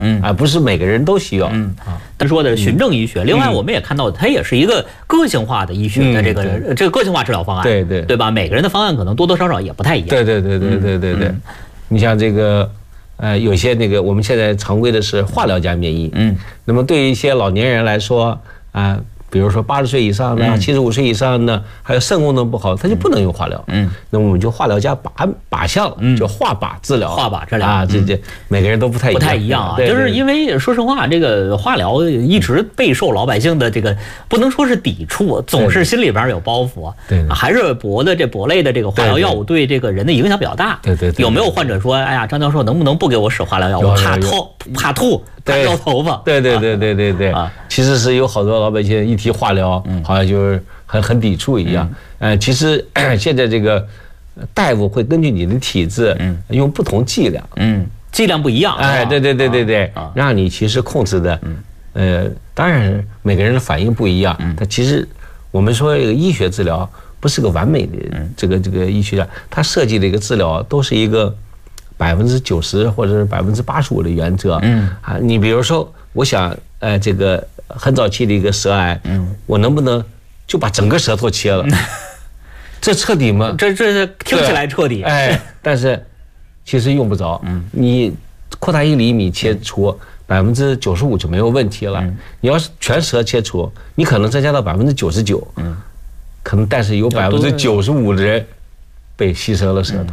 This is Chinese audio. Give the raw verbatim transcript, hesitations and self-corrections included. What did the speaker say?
嗯啊，不是每个人都需要。嗯啊，他说的是循证医学。另外，我们也看到，它也是一个个性化的医学的这个这个个性化治疗方案。 对对对吧？每个人的方案可能多多少少也不太一样。 对对对对对对对。你像这个，呃，有些那个我们现在常规的是化疗加免疫。嗯。那么对于一些老年人来说啊。比如说八十岁以上的、七十五岁以上的，还有肾功能不好，他就不能用化疗。嗯，那么我们就化疗加靶靶向，叫化靶治疗。 化靶治疗啊，这这每个人都不太一样。 不太一样啊，就是因为说实话，这个化疗一直备受老百姓的这个不能说是抵触，总是心里边有包袱。对，还是铂的这铂类的这个化疗药物对这个人的影响比较大。 对对。 有没有患者说，哎呀，张教授能不能不给我使化疗药？我怕吐，怕吐。 对， 掉头发。 对对对对对对啊！其实是有好多老百姓一提化疗，好像就是很很抵触一样。呃，其实现在这个大夫会根据你的体质，用不同剂量， 嗯，剂量不一样。 哎，对对对对对，让你其实控制的，呃，当然每个人的反应不一样。但其实我们说这个医学治疗不是个完美的这个这个医学，它设计的一个治疗都是一个。百分之九十或者是百分之八十五的原则，嗯啊，你比如说，我想，呃，这个很早期的一个舌癌，嗯，我能不能就把整个舌头切了？这彻底吗？ 这这听起来彻底， 哎，但是其实用不着，嗯，你扩大一厘米切除百分之九十五就没有问题了。你要是全舌切除，你可能增加到百分之九十九，嗯，可能但是有百分之九十五的人被牺牲了舌头。